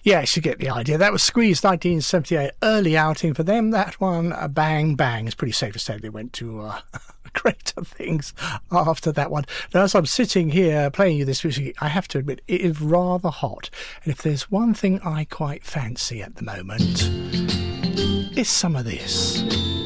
Yes, you get the idea. That was Squeeze, 1978, early outing for them. That one, Bang Bang. It's pretty safe to say they went to greater things after that one. Now, as I'm sitting here playing you this music, I have to admit, it is rather hot. And if there's one thing I quite fancy at the moment, it's some of this.